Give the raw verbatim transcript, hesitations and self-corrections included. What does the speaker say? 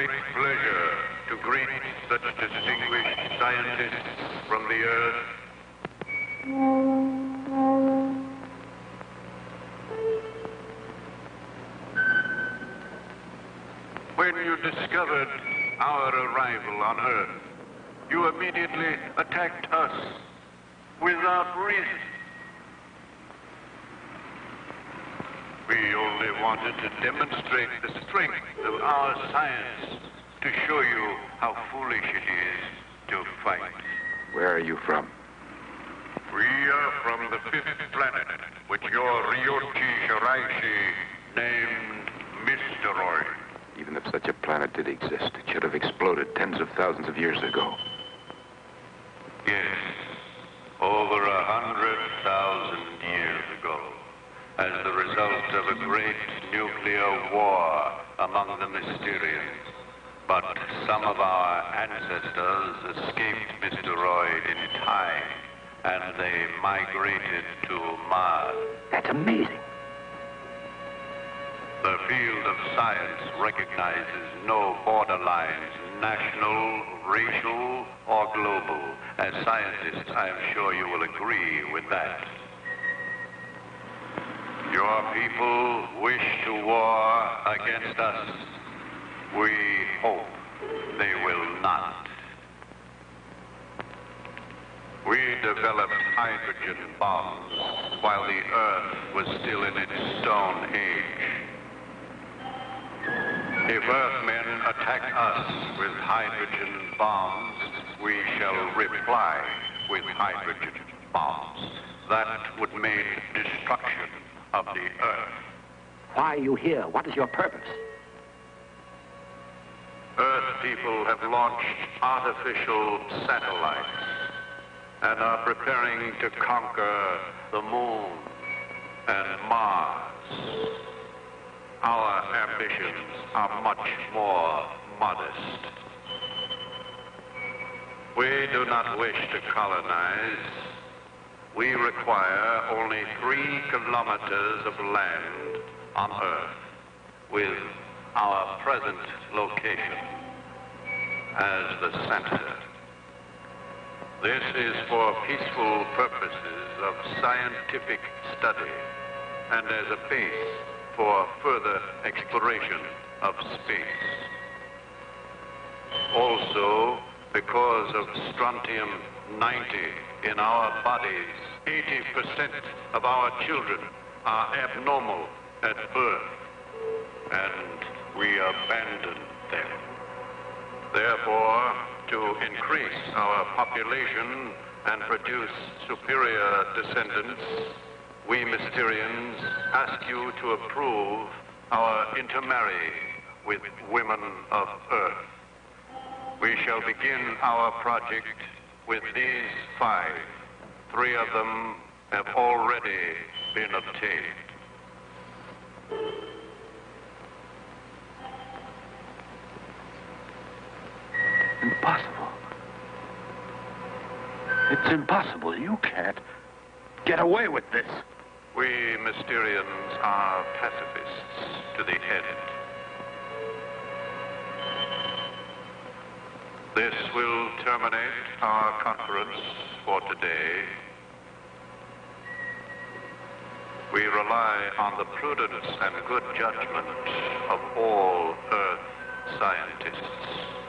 great pleasure to greet such distinguished scientists from the Earth. When you discovered our arrival on Earth, you immediately attacked us without reason. We only wanted to demonstrate the strength of our science, to show you how foolish it is to fight. Where are you from? We are from the fifth planet, which your Ryochi Shiraishi named Mysteroid. Even if such a planet did exist, it should have exploded tens of thousands of years ago. Yes, over a hundred thousand years ago, as the result of a great nuclear war among the Mysterians. But some of our ancestors escaped Mysteroid in time, and they migrated to Mars. That's amazing. The field of science recognizes no borderlines, national, racial, or global. As scientists, I am sure you will agree with that. Your people wish to war against us. We hope they will not. We developed hydrogen bombs while the Earth was still in its stone age. If Earthmen attack us with hydrogen bombs, we shall reply with hydrogen bombs. That would mean destruction of the Earth. Why are you here? What is your purpose? Earth people have launched artificial satellites and are preparing to conquer the moon and Mars. Our ambitions are much more modest. We do not wish to colonize. We require only three kilometers of land on Earth, with our present location as the center. This is for peaceful purposes of scientific study and as a base for further exploration of space. Also, because of strontium ninety in our bodies, eighty percent of our children are abnormal at birth, and we abandon them. Therefore, to increase our population and produce superior descendants, we Mysterians ask you to approve our intermarry with women of Earth. We shall begin our project with these five. Three of them have already been obtained. Impossible. It's impossible. You can't get away with this. We Mysterians are pacifists to the end. This will terminate our conference for today. We rely on the prudence and good judgment of all Earth scientists.